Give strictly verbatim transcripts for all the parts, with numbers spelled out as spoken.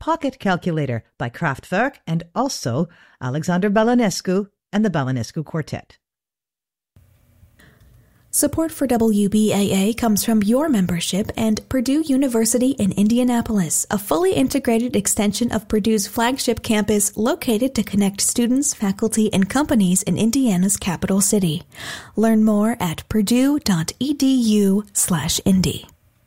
Pocket Calculator by Kraftwerk and also Alexander Balanescu and the Balanescu Quartet. Support for W B A A comes from your membership and Purdue University in Indianapolis, a fully integrated extension of Purdue's flagship campus located to connect students, faculty, and companies in Indiana's capital city. Learn more at purdue.edu slash indy.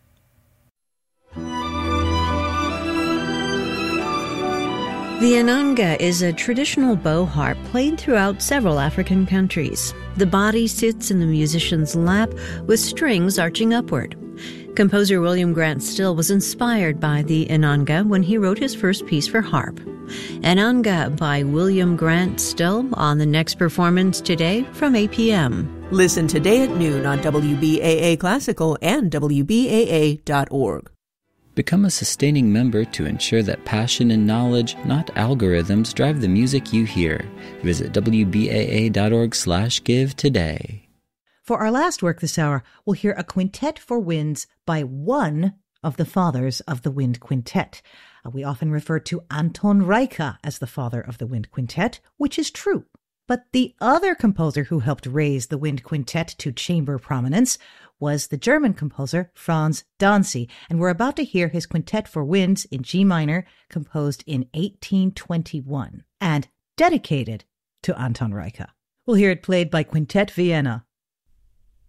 The ananga is a traditional bow harp played throughout several African countries. The body sits in the musician's lap with strings arching upward. Composer William Grant Still was inspired by the ananga when he wrote his first piece for harp. Ananga by William Grant Still on the next performance today from eight p.m. Listen today at noon on W B A A Classical and W B A A dot org. Become a sustaining member to ensure that passion and knowledge, not algorithms, drive the music you hear. Visit W B A A dot org slash give today. For our last work this hour, we'll hear a quintet for winds by one of the fathers of the wind quintet. Uh, we often refer to Anton Reicha as the father of the wind quintet, which is true. But the other composer who helped raise the wind quintet to chamber prominence was the German composer Franz Dancy, and we're about to hear his Quintet for Winds in G minor, composed in eighteen twenty-one, and dedicated to Anton Reicha. We'll hear it played by Quintet Vienna.